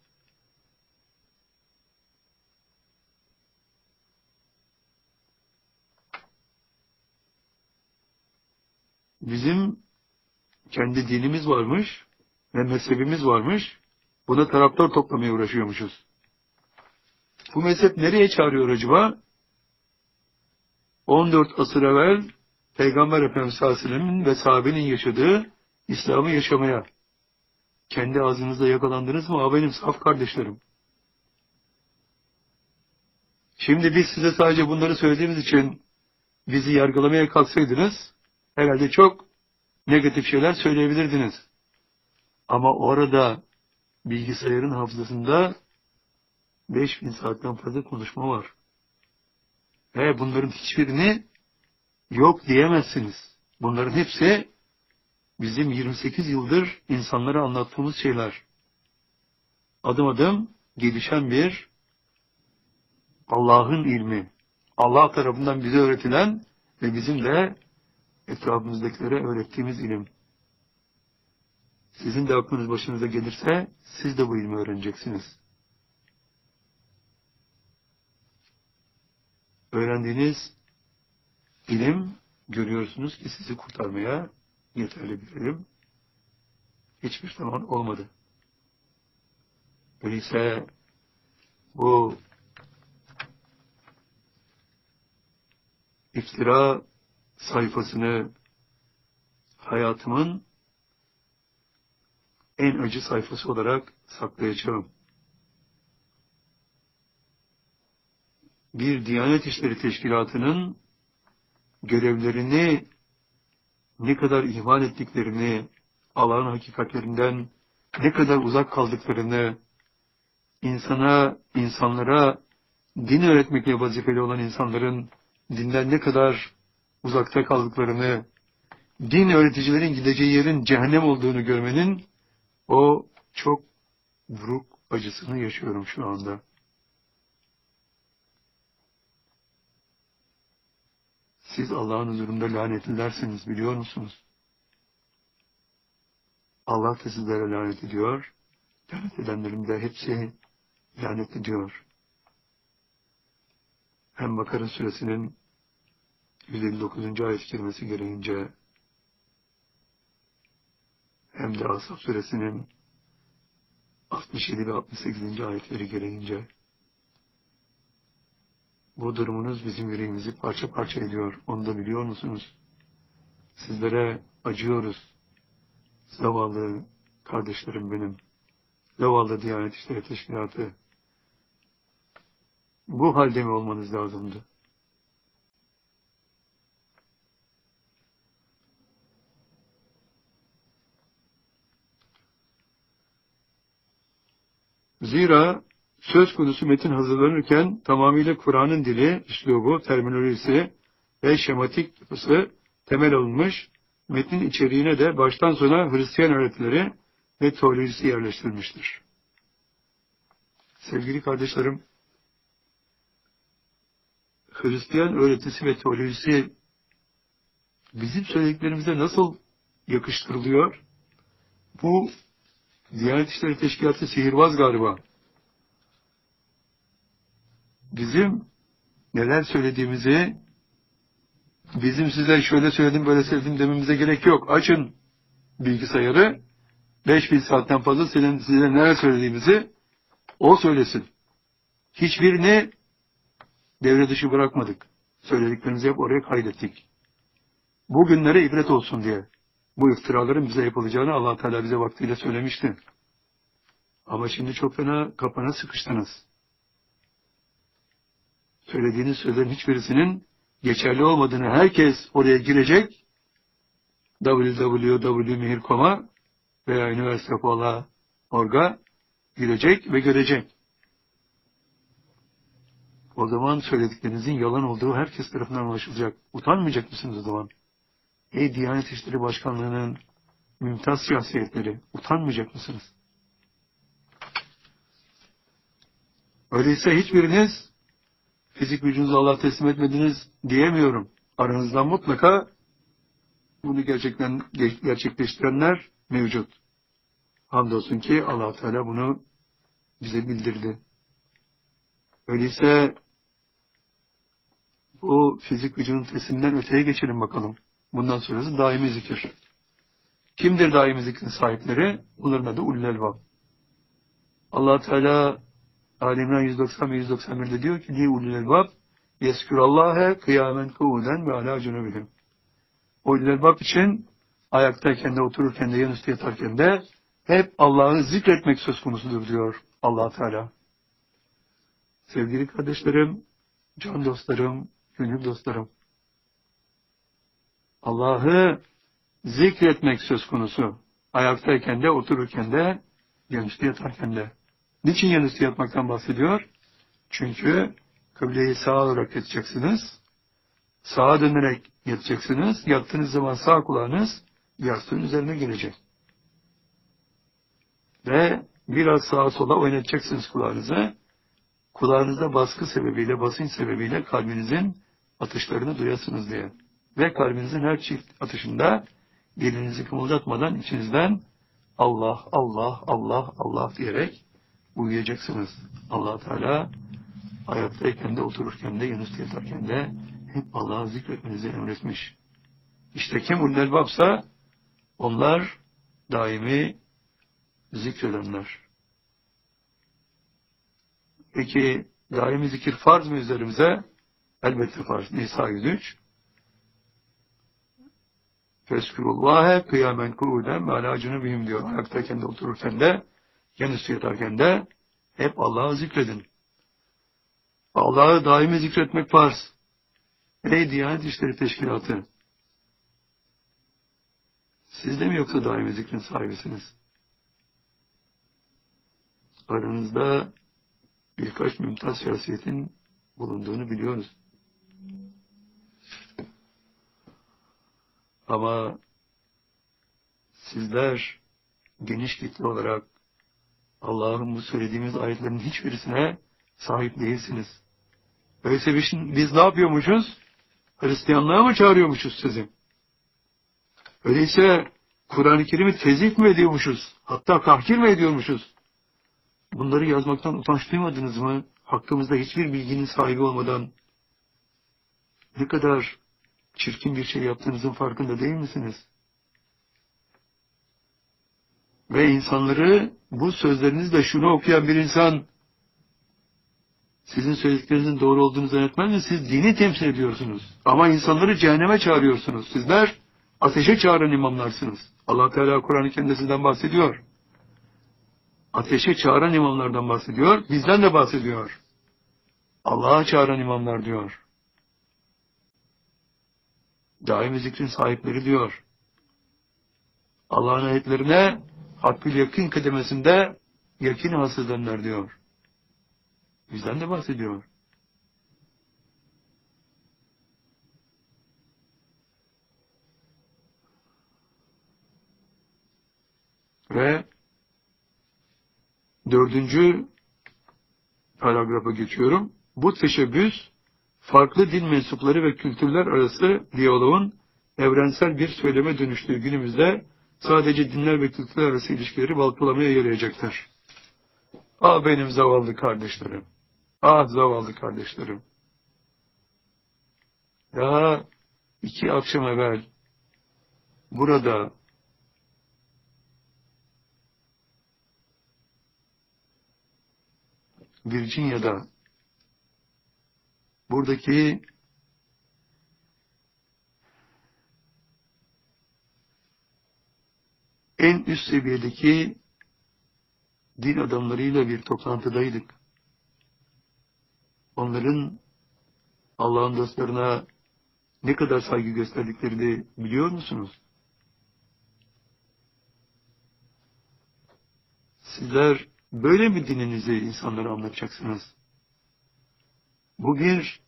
[SPEAKER 1] Bizim kendi dinimiz varmış ve mezhebimiz varmış. Buna taraftar toplamaya uğraşıyormuşuz. Bu mezhep nereye çağırıyor acaba? 14 asır evvel Peygamber Efendimiz sallallahu aleyhi ve sellem'in ve sahabenin yaşadığı İslam'ı yaşamaya. Kendi ağzınızda yakalandınız mı? Benim saf kardeşlerim. Şimdi biz size sadece bunları söylediğimiz için bizi yargılamaya kalksaydınız herhalde çok negatif şeyler söyleyebilirdiniz. Ama orada bilgisayarın hafızasında 5000 saatten fazla konuşma var. Ve bunların hiçbirini yok diyemezsiniz. Bunların hepsi bizim 28 yıldır insanlara anlattığımız şeyler. Adım adım gelişen bir Allah'ın ilmi. Allah tarafından bize öğretilen ve bizim de etrafımızdakilere öğrettiğimiz ilim. Sizin de aklınız başınıza gelirse siz de bu ilmi öğreneceksiniz. Öğrendiğiniz ilim görüyorsunuz ki sizi kurtarmaya yeterli bir ilim hiçbir zaman olmadı. Öyleyse bu iftira sayfasını hayatımın en acı sayfası olarak saklayacağım. Bir Diyanet İşleri Teşkilatı'nın görevlerini ne kadar ihmal ettiklerini, Allah'ın hakikatlerinden ne kadar uzak kaldıklarını, insanlara din öğretmekle vazifeli olan insanların dinden ne kadar uzakta kaldıklarını, din öğreticilerin gideceği yerin cehennem olduğunu görmenin o çok buruk acısını yaşıyorum şu anda. Siz Allah'ın huzurunda lanetlilersiniz biliyor musunuz? Allah da sizlere lanet ediyor. Lanet edenlerin de hepsi lanet ediyor. Hem Bakara suresinin 159. ayet-i kerimesi gereğince hem de Asaf suresinin 67 ve 68. ayetleri gereğince bu durumunuz bizim yüreğimizi parça parça ediyor. Onu da biliyor musunuz? Sizlere acıyoruz. Zavallı kardeşlerim benim. Zavallı Diyanet İşleri Teşkilatı. Bu halde mi olmanız lazımdı? Zira söz konusu metin hazırlanırken tamamıyla Kur'an'ın dili, üslubu, terminolojisi ve şematik yapısı temel alınmış, metnin içeriğine de baştan sona Hristiyan öğretileri ve teolojisi yerleştirilmiştir. Sevgili kardeşlerim, Hristiyan öğretisi ve teolojisi bizim söylediklerimize nasıl yakıştırılıyor? Bu Diyanet İşleri Teşkilatı sihirbaz galiba. Bizim neler söylediğimizi, bizim size şöyle söyledim, böyle söyledim dememize gerek yok. Açın bilgisayarı, 5000 saatten fazla size neler söylediğimizi o söylesin. Hiçbirini devre dışı bırakmadık. Söylediklerimizi hep oraya kaydettik. Bugünlere ibret olsun diye. Bu iftiraların bize yapılacağını Allah Teala bize vaktiyle söylemişti. Ama şimdi çok fena kapana sıkıştınız. Söylediğiniz sözlerin hiçbirisinin geçerli olmadığını herkes oraya girecek. www.mihir.com'a veya üniversite.org'a girecek ve görecek. O zaman söylediklerinizin yalan olduğu herkes tarafından anlaşılacak. Utanmayacak mısınız o zaman? Ey Diyanet İşleri Başkanlığı'nın mümtaz şahsiyetleri, utanmayacak mısınız? Öyleyse hiçbiriniz fizik gücünüzü Allah'a teslim etmediniz diyemiyorum. Aranızdan mutlaka bunu gerçekleştirenler mevcut. Hamdolsun ki Allah Teala bunu bize bildirdi. Öyleyse bu fizik gücünün tesliminden öteye geçelim bakalım. Bundan sonrası daimi zikir. Kimdir daimi zikrin sahipleri? Bunların adı ulul elbab. Allah Teala Ali İmran 190 ve 191'de diyor ki: "Li ulul elbab yezkurallâhe kıyamen kuvuden ve alâ cunubihim." Ulul elbab için ayaktayken de, otururken de, yanüstü yatarken de hep Allah'ı zikretmek söz konusudur diyor Allah Teala. Sevgili kardeşlerim, can dostlarım, gönül dostlarım, Allah'ı zikretmek söz konusu. Ayaktayken de, otururken de, yanüstü yatarken de. Niçin yanüstü yatmaktan bahsediyor? Çünkü kıbleyi sağa olarak yatacaksınız. Sağa dönerek yatacaksınız. Yattığınız zaman sağ kulağınız yastığın üzerine gelecek. Ve biraz sağa sola oynatacaksınız kulağınızı. Kulağınızda baskı sebebiyle, basınç sebebiyle kalbinizin atışlarını duyasınız diye. Ve kalbinizin her çift atışında dilinizi kımıldatmadan içinizden Allah, Allah, Allah, Allah diyerek uyuyacaksınız. Allah Teala ayaktayken de, otururken de, yanüstü yatarken de hep Allah'ı zikretmenizi emretmiş. İşte kim ulul elbabsa onlar daimi zikredenler. Peki daimi zikir farz mı üzerimize? Elbette farz. Nisa 103. Feskurullâhe kıyamen kuvuden ve alâ cunubihim diyor. Ayaktayken de, otururken de, yanüstü yatarken de hep Allah'ı zikredin. Allah'ı daimi zikretmek farz. Ey Diyanet İşleri Teşkilatı! Siz de mi yoksa daimi zikrin sahibisiniz? Aranızda birkaç mümtaz şahsiyetin bulunduğunu biliyoruz. Ama sizler geniş kitle olarak Allah'ın bu söylediğimiz ayetlerin hiçbirisine sahip değilsiniz. Öyleyse biz ne yapıyormuşuz? Hristiyanlığa mı çağırıyormuşuz sizi? Öyleyse Kur'an-ı Kerim'i tezif mi ediyormuşuz? Hatta tahkir mi ediyormuşuz? Bunları yazmaktan utanç duymadınız mı? Hakkımızda hiçbir bilginin sahibi olmadan ne kadar çirkin bir şey yaptığınızın farkında değil misiniz? Ve insanları bu sözlerinizle şunu okuyan bir insan sizin söylediklerinizin doğru olduğunu zannetmez mi? Siz dini temsil ediyorsunuz. Ama insanları cehenneme çağırıyorsunuz. Sizler ateşe çağıran imamlarsınız. Allah Teala Kur'an-ı Kerim'de sizden bahsediyor. Ateşe çağıran imamlardan bahsediyor. Bizden de bahsediyor. Allah'a çağıran imamlar diyor. Daimi zikrin sahipleri diyor. Allah'ın ayetlerine hakkül yakın kademesinde yakin hasıl edenler diyor. Bizden de bahsediyor. Ve 4. paragrafa geçiyorum. Bu teşebbüs, farklı din mensupları ve kültürler arası diyaloğun evrensel bir söyleme dönüştüğü günümüzde sadece dinler ve kültürler arası ilişkileri baltalamaya yarayacaktır. Ah benim zavallı kardeşlerim. Ah zavallı kardeşlerim. Daha 2 akşam evvel burada Virginia'da buradaki en üst seviyedeki din adamlarıyla bir toplantıdaydık. Onların Allah'ın dostlarına ne kadar saygı gösterdiklerini biliyor musunuz? Sizler böyle mi dininizi insanlara anlatacaksınız? Bu bir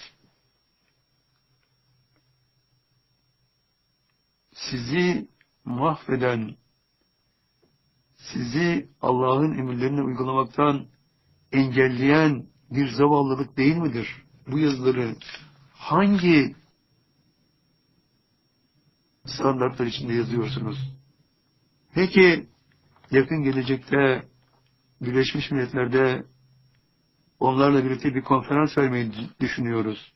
[SPEAKER 1] sizi mahveden, sizi Allah'ın emirlerini uygulamaktan engelleyen bir zavallılık değil midir? Bu yazıları hangi standartlar içinde yazıyorsunuz? Peki yakın gelecekte Birleşmiş Milletler'de onlarla birlikte bir konferans vermeyi düşünüyoruz.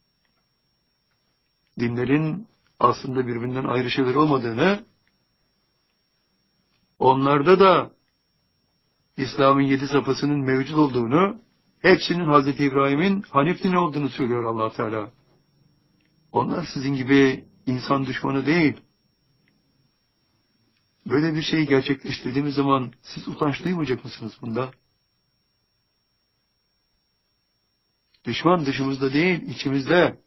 [SPEAKER 1] Dinlerin aslında birbirinden ayrı şeyler olmadığını, onlarda da İslam'ın 7 safhasının mevcut olduğunu, hepsinin Hazreti İbrahim'in Hanif dini olduğunu söylüyor Allah Teala. Onlar sizin gibi insan düşmanı değil. Böyle bir şeyi gerçekleştirdiğimiz zaman siz utanç duymayacak mısınız bunda? Düşman dışımızda değil, içimizde.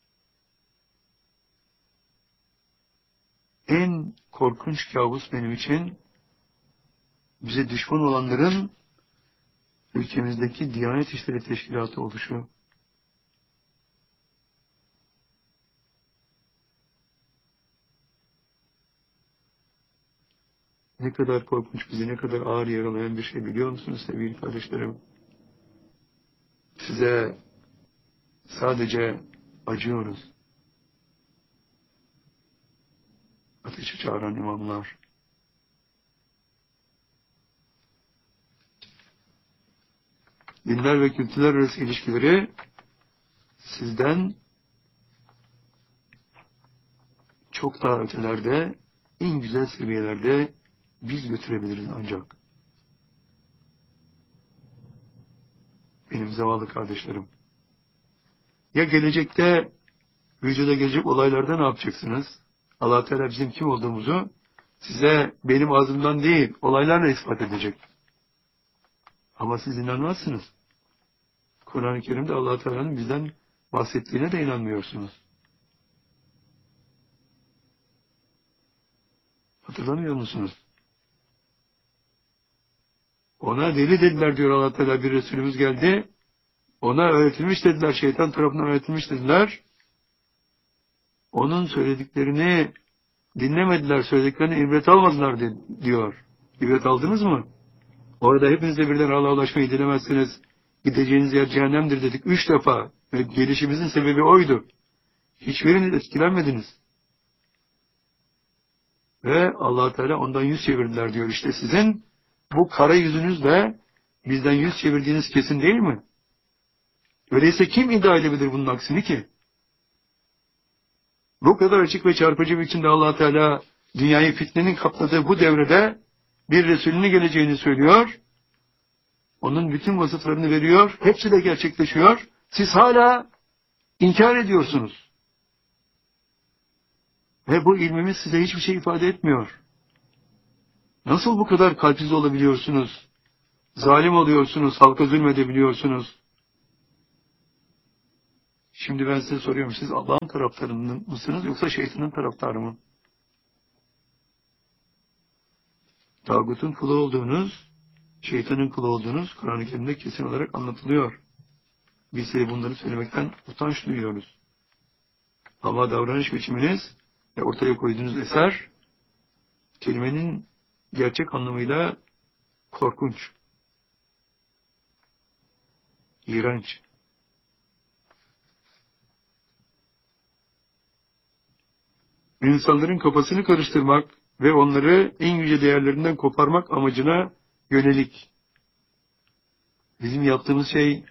[SPEAKER 1] En korkunç kabus benim için, bize düşman olanların ülkemizdeki Diyanet İşleri Teşkilatı oluşu. Ne kadar korkunç, bizi ne kadar ağır yaralayan bir şey biliyor musunuz sevgili kardeşlerim? Size sadece acıyoruz. Ateşe çağıran imamlar. Dinler ve kültürler arası ilişkileri sizden çok daha ötelerde, en güzel seviyelerde biz götürebiliriz ancak. Benim zavallı kardeşlerim. Ya gelecekte, vücuda gelecek olaylarda ne yapacaksınız? Allah Teala bizim kim olduğumuzu size benim ağzımdan değil, olaylarla ispat edecek. Ama siz inanmazsınız. Kur'an-ı Kerim'de Allah Teala'nın bizden bahsettiğine de inanmıyorsunuz. Hatırlamıyor musunuz? Ona deli dediler diyor Allah Teala, bir Resulümüz geldi. Ona öğretilmiş dediler, şeytan tarafından öğretilmiş dediler. Onun söylediklerini dinlemediler, söylediklerini ibret almadılar diyor. İbret aldınız mı? Orada hepinizle birden Allah'a ulaşmayı dilemezsiniz. Gideceğiniz yer cehennemdir dedik 3 defa. Ve gelişimizin sebebi oydu. Hiçbiriniz etkilenmediniz. Ve Allah Teala ondan yüz çevirdiler diyor. İşte sizin bu kara yüzünüzle bizden yüz çevirdiğiniz kesin değil mi? Öyleyse kim iddia edebilir bunun aksini ki? Bu kadar açık ve çarpıcı bir biçimde Allah Teala dünyayı fitnenin kapladığı bu devrede bir Resulünün geleceğini söylüyor. Onun bütün vasıflarını veriyor. Hepsi de gerçekleşiyor. Siz hala inkar ediyorsunuz. Ve bu ilmimiz size hiçbir şey ifade etmiyor. Nasıl bu kadar kalpsiz olabiliyorsunuz? Zalim oluyorsunuz, halka zulmedebiliyorsunuz. Şimdi ben size soruyorum, siz Allah'ın taraftarı mısınız yoksa şeytanın taraftarı mı? Tağutun kulu olduğunuz, şeytanın kulu olduğunuz Kur'an-ı Kerim'de kesin olarak anlatılıyor. Biz de bunları söylemekten utanç duyuyoruz. Ama davranış biçiminiz ve ortaya koyduğunuz eser, kelimenin gerçek anlamıyla korkunç, iğrenç. İnsanların kafasını karıştırmak ve onları en yüce değerlerinden koparmak amacına yönelik. Bizim yaptığımız şey,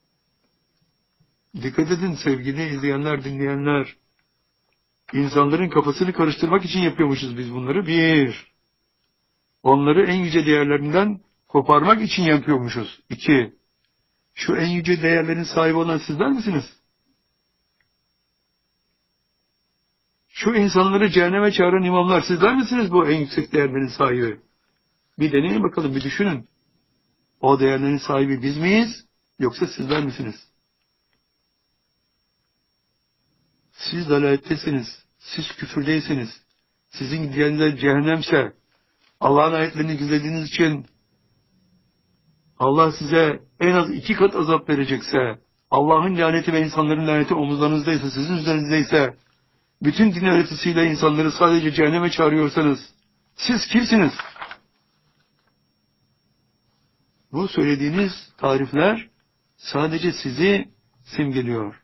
[SPEAKER 1] dikkat edin sevgili izleyenler, dinleyenler, insanların kafasını karıştırmak için yapıyormuşuz biz bunları. Bir, onları en yüce değerlerinden koparmak için yapıyormuşuz. İki, şu en yüce değerlerin sahibi olan sizler misiniz? Şu insanları cehenneme çağıran imamlar sizler misiniz bu en yüksek değerlerin sahibi? Bir deneyin bakalım, bir düşünün. O değerlerin sahibi biz miyiz, yoksa sizler misiniz? Siz dalalettesiniz, siz küfürdeyseniz, sizin gidiyenler cehennemse, Allah'ın ayetlerini gizlediğiniz için Allah size en az 2 kat azap verecekse, Allah'ın laneti ve insanların laneti omuzlarınızdaysa, sizin üzerinizdeyse, bütün din öğretisiyle insanları sadece cehenneme çağırıyorsanız, siz kimsiniz? Bu söylediğiniz tarifler sadece sizi simgeliyor.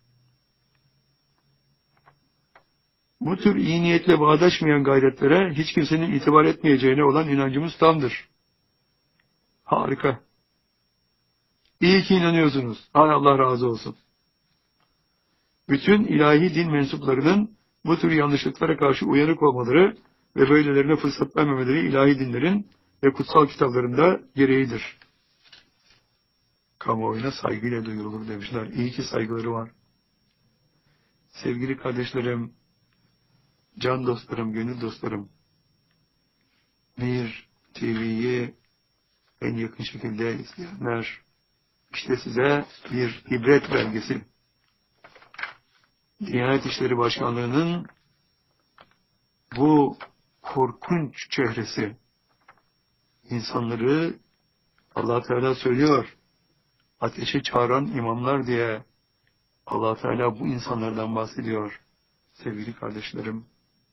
[SPEAKER 1] Bu tür iyi niyetle bağdaşmayan gayretlere hiç kimsenin itibar etmeyeceğine olan inancımız tamdır. Harika. İyi ki inanıyorsunuz. Hay Allah razı olsun. Bütün ilahi din mensuplarının bu tür yanlışlıklara karşı uyanık olmaları ve böylelerine fırsat vermemeleri ilahi dinlerin ve kutsal kitaplarında gereğidir. Kamuoyuna saygıyla duyurulur demişler. İyi ki saygıları var. Sevgili kardeşlerim, can dostlarım, gönül dostlarım, Mir TV'yi en yakın şekilde izleyenler, işte size bir ibret belgesi. Diyanet İşleri Başkanlığı'nın bu korkunç çehresi, insanları Allah Teala söylüyor, ateşe çağıran imamlar diye Allah Teala bu insanlardan bahsediyor. Sevgili kardeşlerim,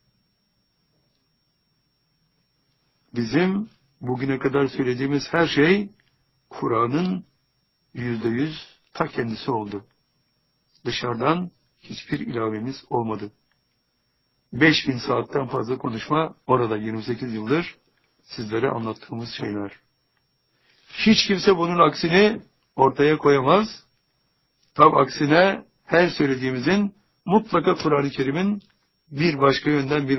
[SPEAKER 1] bizim bugüne kadar söylediğimiz her şey Kur'an'ın %100 ta kendisi oldu. Dışarıdan hiçbir ilavemiz olmadı. 5000 saatten fazla konuşma orada 28 yıldır sizlere anlattığımız şeyler. Hiç kimse bunun aksini ortaya koyamaz. Tam aksine her söylediğimizin mutlaka Kur'an-ı Kerim'in bir başka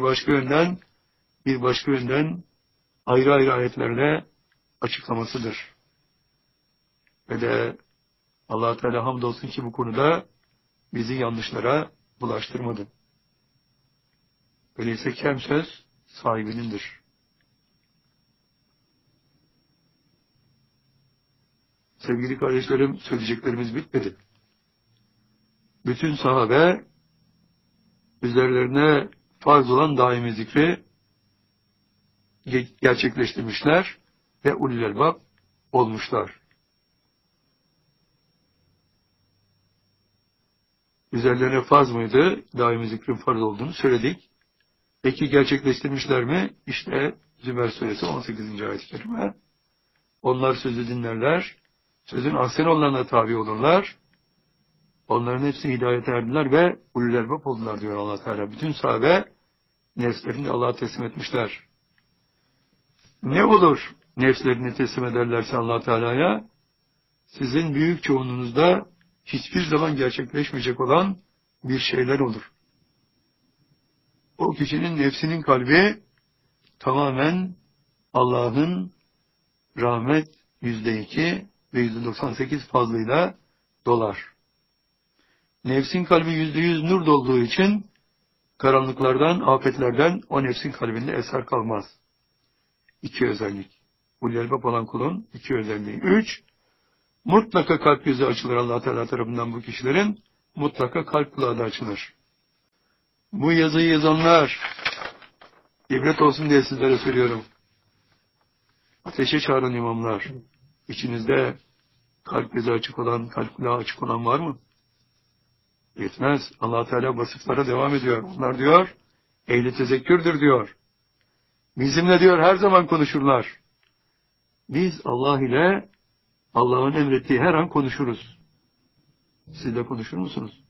[SPEAKER 1] yönden ayrı ayrı ayetlerle açıklamasıdır. Ve de Allah Teala hamdolsun ki bu konuda bizi yanlışlara bulaştırmadı. Öyleyse kem söz sahibinindir. Sevgili kardeşlerim, söyleyeceklerimiz bitmedi. Bütün sahabe üzerlerine farz olan daimi zikri gerçekleştirmişler ve ulul elbab olmuşlar. Üzerlerine farz mıydı? Daimi zikrin farz olduğunu söyledik. Peki gerçekleştirmişler mi? İşte Zümer Suresi 18. ayet-i kerime. Onlar sözü dinlerler, sözün ahsen olanlarına tabi olurlar. Onların hepsi hidayete erdiler ve ulul elbab oldular diyor Allah Teala. Bütün sahabe nefslerini Allah'a teslim etmişler. Ne olur nefslerini teslim ederlerse Allah Teala'ya? Sizin büyük çoğunluğunuzda hiçbir zaman gerçekleşmeyecek olan bir şeyler olur. O kişinin nefsinin kalbi tamamen Allah'ın rahmet %2 ve %98 fazlıyla dolar. Nefsin kalbi %100 nur dolduğu için karanlıklardan, afetlerden o nefsin kalbinde eser kalmaz. 2 özellik. Ulul elbab olan kulun 2 özelliği. 3. Mutlaka kalp yüzü açılır Allah Teala tarafından bu kişilerin. Mutlaka kalp kulağı da açılır. Bu yazıyı yazanlar, ibret olsun diye sizlere söylüyorum. Ateşe çağıran imamlar, İçinizde kalp gözü açık olan, kalp kulağı açık olan var mı? Yetmez. Allah Teala vasıflara devam ediyor. Onlar diyor, ehli tezekkürdür diyor. Bizimle diyor her zaman konuşurlar. Biz Allah ile Allah'ın emrettiği her an konuşuruz. Siz de konuşur musunuz?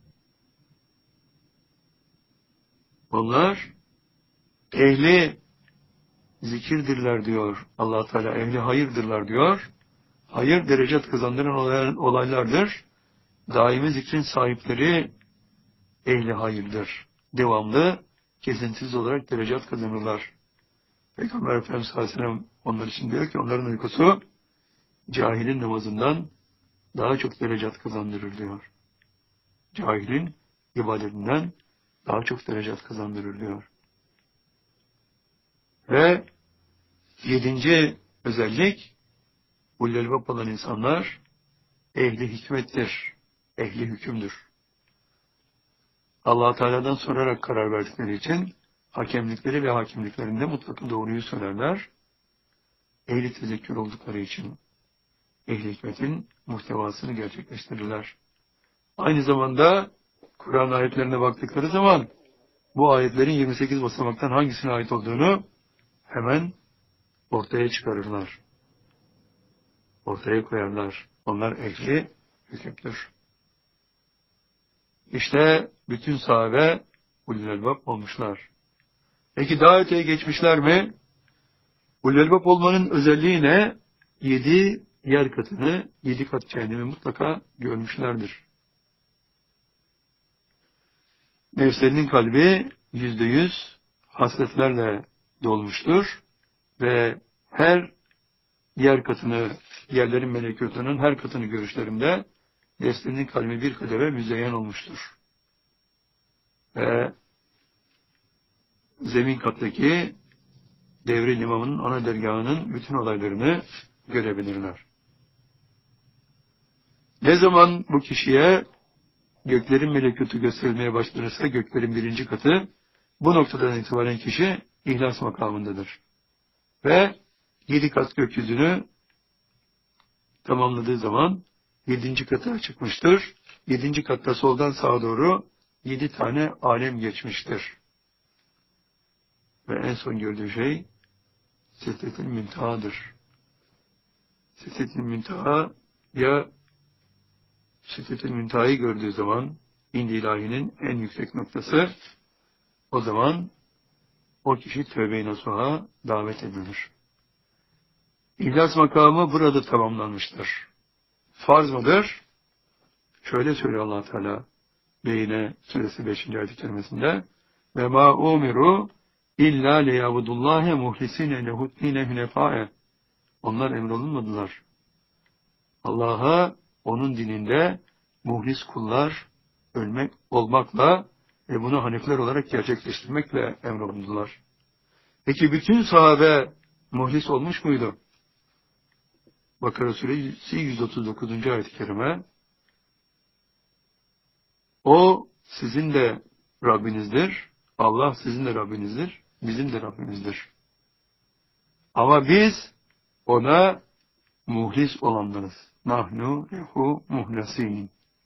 [SPEAKER 1] Onlar ehli zikirdirler diyor. Allah Teala ehli hayırdırlar diyor. Hayır derecet kazandıran olaylardır. Daimi zikrin sahipleri ehli hayırdır. Devamlı, kesintisiz olarak derecet kazanırlar. Peygamber Efendimiz sallallahu aleyhi ve sellem onlar için diyor ki onların uykusu cahilin namazından daha çok derecet kazandırır diyor. Cahilin ibadetinden daha çok derecet kazandırır diyor. Ve 7. özellik, ulul albab olan insanlar ehli hikmettir, ehli hükümdür. Allah Teala'dan sorarak karar verdikleri için hakemlikleri ve hakimliklerinde mutlaka doğruyu söylerler. Ehli tezekkür oldukları için ehli hikmetin muhtevasını gerçekleştirirler. Aynı zamanda Kur'an ayetlerine baktıkları zaman bu ayetlerin 28 basamaktan hangisine ait olduğunu hemen ortaya çıkarırlar. Ortaya koyarlar. Onlar ehli hükümdür. İşte bütün sahabe ulul albab olmuşlar. Peki daha öteye geçmişler mi? Ulul albab olmanın özelliği ne? 7 yer katını, 7 kat cehennemi mutlaka görmüşlerdir. Nefslerinin kalbi %100 hasretlerle dolmuştur ve her yer katını, yerlerin melekutunun her katını görüşlerinde nefslerinin kalbi bir kademe müzeyyen olmuştur. Ve zemin kattaki Devri İmamı'nın ana dergahının bütün olaylarını görebilirler. Ne zaman bu kişiye göklerin melekutu gösterilmeye başlanırsa göklerin 1. katı, bu noktadan itibaren kişi ihlas makamındadır. Ve 7 kat gökyüzünü tamamladığı zaman 7. kata çıkmıştır. 7. katta soldan sağa doğru 7 tane alem geçmiştir. Ve en son gördüğü şey Sidretil Münteha'dır. Sidretil Münteha ya Sidretil Münteha'yı gördüğü zaman İnd-i İlahi'nin en yüksek noktası, o zaman o kişi tövbe-i nasuha davet edilir. İhlas makamı burada tamamlanmıştır. Farz mıdır? Şöyle söylüyor Allah Teala Beyne suresi 5. ayet-i kerimesinde: ve ma umiru illa liyabudullahe muhlisine lehuddine hünefae. Onlar emrolunmadılar. Allah'a onun dininde muhlis kullar olmakla ve bunu hanifler olarak gerçekleştirmekle emrolundular. Peki bütün sahabe muhlis olmuş muydu? Bakara suresi 139. ayet-i kerime: o sizin de Rabbinizdir, Allah sizin de Rabbinizdir, bizim de Rabbimizdir. Ama biz ona muhlis olanlarız. Nahnu lehu muhlasin.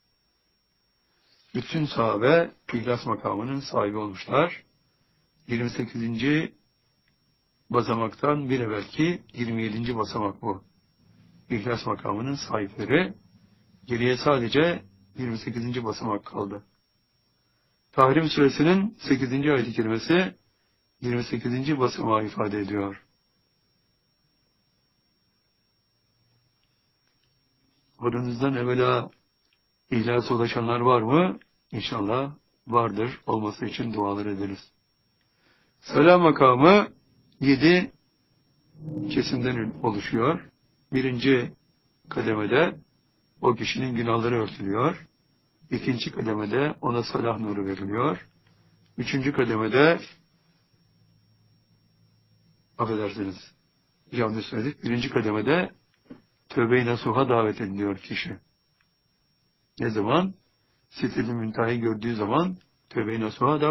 [SPEAKER 1] Bütün sahabe ihlas makamının sahibi olmuşlar. 28. basamaktan bir evvelki 27. basamak bu. İhlas makamının sahipleri. Geriye sadece 28. basamak kaldı. Tahrim suresinin 8. ayet-i kerimesi 28. basamağı ifade ediyor. Aranızdan evvela ihlasa ulaşanlar var mı? İnşallah vardır. Olması için dualar ederiz. Selam makamı 7 kesimden oluşuyor. 1. kademede o kişinin günahları örtülüyor. 2. kademede ona salah nuru veriliyor. 3. kademede affedersiniz, yanlış söyledik. 1. kademede tövbe-i nasuha davet ediliyor kişi. Ne zaman? Sidretil Münteha'yı gördüğü zaman tövbe-i nasuha davet